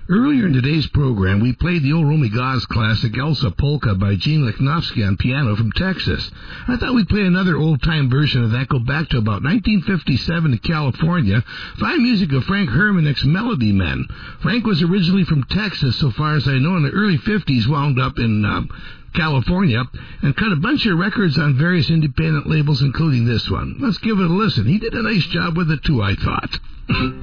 Earlier in today's program, we played the old Romy Gaz classic Elsa Polka by Gene Lichnowsky on piano from Texas. I thought we'd play another old-time version of that, go back to about 1957 in California. Fine music of Frank Hermanich's Melody Men. Frank was originally from Texas, so far as I know, in the early 50s, wound up in California, and cut a bunch of records on various independent labels, including this one. Let's give it a listen. He did a nice job with it, too, I thought.